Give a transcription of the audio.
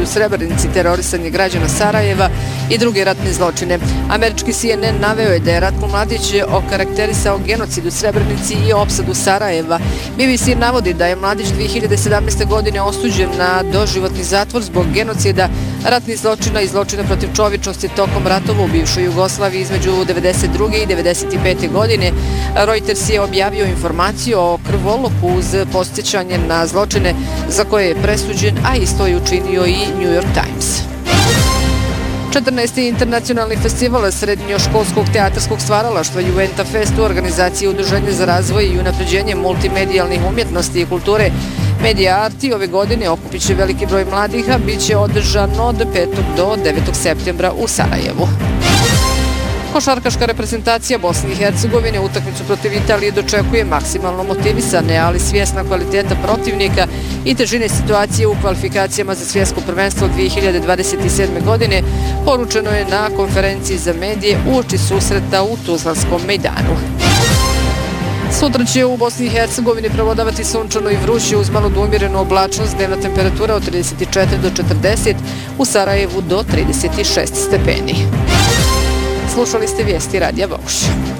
Srebrenici, terorisanje građana Sarajeva i druge ratne zločine. Američki CNN naveo je da je Ratko Mladić okarakterisao genocid u Srebrenici i opsadu Sarajeva. BBC navodi da je Mladić 2017. godine osuđen na doživotni zatvor zbog genocida, ratnih zločina i zločina protiv čovječnosti tokom ratova u bivšoj Jugoslaviji između 1992. i 1995. godine. Reuters je objavio informaciju o krvoloku uz podsjećanje na zločine za koje je presuđen, a isto je učinio i New York Times. 14. internacionalni festival srednjoškolskog teatarskog stvaralaštva Juventa Fest u organizaciji Udruženja za razvoj i unapređenje multimedijalnih umjetnosti i kulture Media Arti ove godine okupit će veliki broj mladih, a bit će održano od 5. do 9. septembra u Sarajevu. Košarkaška reprezentacija Bosne i Hercegovine utakmicu protiv Italije dočekuje maksimalno motivisane, ali svjesna kvaliteta protivnika i težine situacije u kvalifikacijama za svjetsko prvenstvo 2027. godine, poručeno je na konferenciji za medije uoči susreta u Tuzlanskom mejdanu. Sutra će u Bosni i Hercegovini prevodavati sunčano i vruće uz malo umjerenu oblačnost, dnevna temperatura od 34 do 40, u Sarajevu do 36 stepeni. Slušali ste vijesti Radija Bauš.